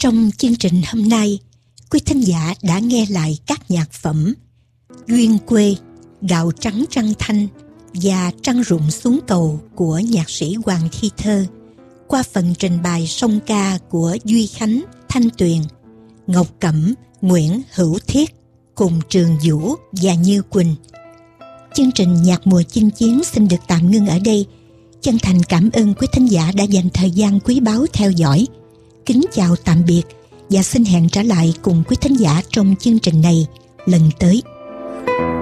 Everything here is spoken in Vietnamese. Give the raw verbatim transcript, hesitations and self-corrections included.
Trong chương trình hôm nay, quý thính giả đã nghe lại các nhạc phẩm Duyên Quê, Gạo Trắng Trăng Thanh và Trăng Rụng Xuống Cầu của nhạc sĩ Hoàng Thi Thơ qua phần trình bày song ca của Duy Khánh, Thanh Tuyền, Ngọc Cẩm, Nguyễn Hữu Thiết cùng Trường Vũ và Như Quỳnh. Chương trình Nhạc Mùa Chinh Chiến xin được tạm ngưng ở đây. Chân thành cảm ơn quý thính giả đã dành thời gian quý báu theo dõi. Kính chào tạm biệt và xin hẹn trở lại cùng quý thính giả trong chương trình này lần tới.